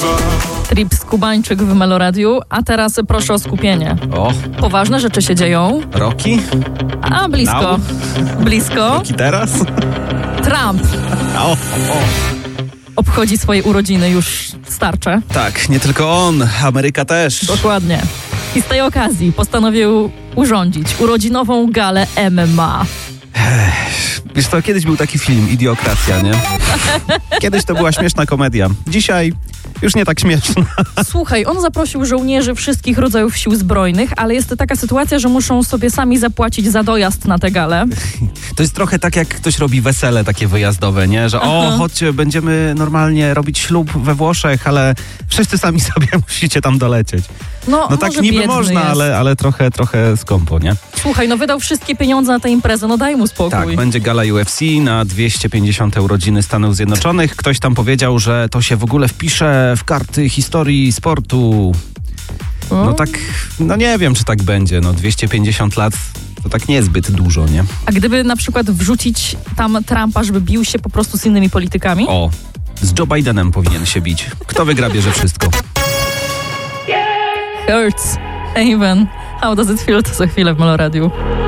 Trips Kubańczyk w Meloradiu, a teraz proszę o skupienie. O, Poważne rzeczy się dzieją. Rocky? A, blisko. Now? Blisko. Rocky teraz? Trump O. obchodzi swoje urodziny już starcze. Tak, nie tylko on, Ameryka też. Dokładnie. I z tej okazji postanowił urządzić urodzinową galę MMA. Wiesz co, kiedyś był taki film, Idiokracja, nie? Kiedyś to była śmieszna komedia. Dzisiaj już nie tak śmieszna. Słuchaj, on zaprosił żołnierzy wszystkich rodzajów sił zbrojnych, ale jest taka sytuacja, że muszą sobie sami zapłacić za dojazd na tę galę. To jest trochę tak, jak ktoś robi wesele takie wyjazdowe, nie? Że chodźcie, będziemy normalnie robić ślub we Włoszech, ale wszyscy sami sobie musicie tam dolecieć. No tak niby można, ale trochę skąpo, nie? Słuchaj, wydał wszystkie pieniądze na tę imprezę, daj mu spokój. Tak, będzie gala UFC na 250. urodziny Stanów Zjednoczonych. Ktoś tam powiedział, że to się w ogóle wpisze w karty historii sportu. No tak, nie wiem, czy tak będzie. 250 lat to tak niezbyt dużo, nie? A gdyby na przykład wrzucić tam Trumpa, żeby bił się po prostu z innymi politykami? O, z Joe Bidenem powinien się bić. Kto wygra, bierze wszystko. Hurts, Haven, How Does It Feel? To za chwilę w Meloradiu.